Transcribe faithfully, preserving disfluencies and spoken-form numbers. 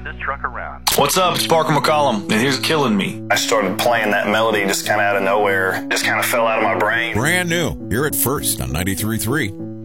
this truck around. What's up? It's Parker McCollum, and here's Killing Me. I started playing that melody just kind of out of nowhere. Just kind of fell out of my brain. Brand new, here at First on ninety-three point three.